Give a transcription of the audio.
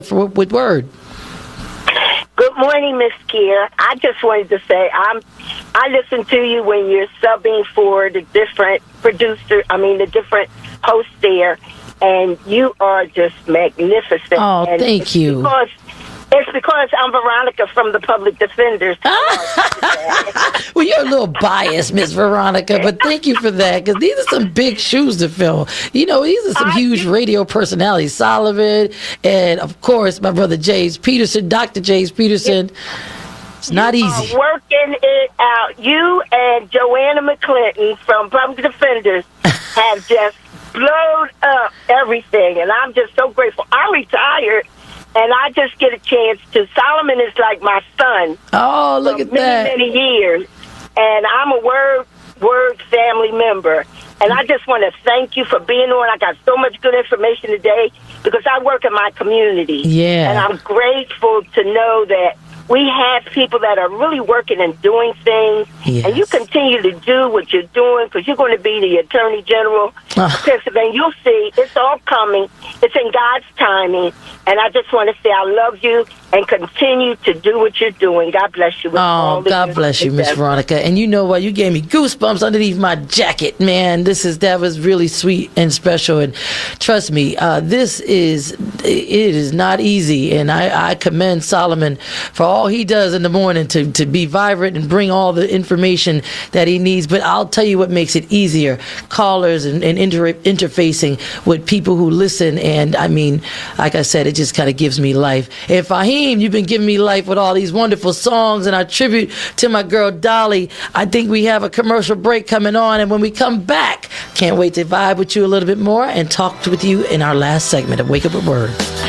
with Word. Good morning, Miss Kier. I just wanted to say I listen to you when you're subbing for the different the different hosts there, and you are just magnificent. Oh, and thank you. It's because I'm Veronica from the Public Defenders. Well, you're a little biased, Miss Veronica, but thank you for that, because these are some big shoes to fill. You know, these are some huge radio personalities. Solomon, and of course, my brother James Peterson, Dr. James Peterson. It's not easy. Working it out. You and Joanna McClinton from Public Defenders have just blown up everything, and I'm just so grateful. I'm retired, and I just get a chance to. Solomon is like my son. Oh, look at that. Many years, and I'm a Word family member. And I just want to thank you for being on. I got so much good information today because I work in my community. Yeah. And I'm grateful to know that we have people that are really working and doing things. Yes. And you continue to do what you're doing because you're going to be the Attorney General of Pennsylvania. You'll see. It's all coming. It's in God's timing. And I just want to say I love you and continue to do what you're doing. God bless you. Oh, God bless you, Miss Veronica. And you know what? You gave me goosebumps underneath my jacket, man. That was really sweet and special. And trust me, it is not easy. And I commend Solomon for all he does in the morning to be vibrant and bring all the information that he needs. But I'll tell you what makes it easier: callers and interfacing with people who listen. And I mean, like I said, it just kind of gives me life. And Fahim, you've been giving me life with all these wonderful songs, and our tribute to my girl Dolly. I think we have a commercial break coming on, and when we come back, can't wait to vibe with you a little bit more and talk with you in our last segment of Wake Up with Word.